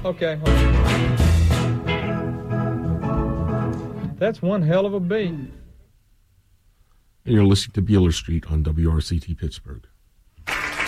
Okay. That's one hell of a beat. And you're listening to Beeler Street on WRCT Pittsburgh.